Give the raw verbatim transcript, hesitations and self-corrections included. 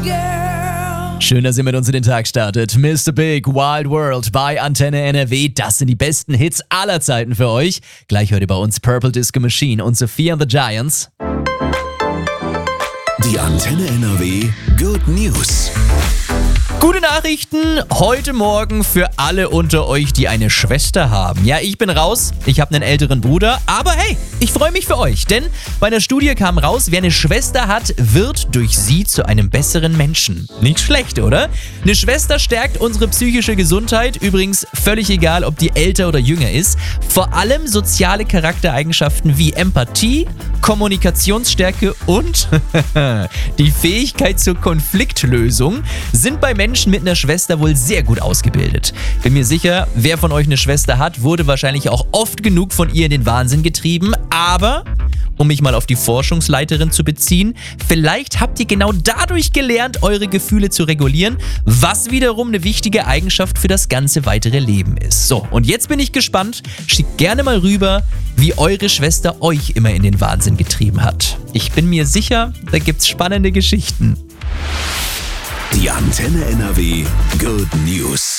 girl. Schön, dass ihr mit uns in den Tag startet. Mister Big, Wild World bei Antenne N R W. Das sind die besten Hits aller Zeiten für euch. Gleich heute bei uns Purple Disco Machine und Sophia and the Giants. Die Antenne N R W Good News. Gute Nachrichten heute Morgen für alle unter euch, die eine Schwester haben. Ja, ich bin raus, ich habe einen älteren Bruder, aber hey, ich freue mich für euch, denn bei einer Studie kam raus, wer eine Schwester hat, wird durch sie zu einem besseren Menschen. Nicht schlecht, oder? Eine Schwester stärkt unsere psychische Gesundheit, übrigens völlig egal, ob die älter oder jünger ist. Vor allem soziale Charaktereigenschaften wie Empathie, Kommunikationsstärke und die Fähigkeit zur Konfliktlösung sind bei Menschen mit einer Schwester wohl sehr gut ausgebildet. Bin mir sicher, wer von euch eine Schwester hat, wurde wahrscheinlich auch oft genug von ihr in den Wahnsinn getrieben, aber um mich mal auf die Forschungsleiterin zu beziehen, vielleicht habt ihr genau dadurch gelernt, eure Gefühle zu regulieren, was wiederum eine wichtige Eigenschaft für das ganze weitere Leben ist. So, und jetzt bin ich gespannt, schickt gerne mal rüber, wie eure Schwester euch immer in den Wahnsinn getrieben hat. Ich bin mir sicher, da gibt's spannende Geschichten. Die Antenne N R W Good News.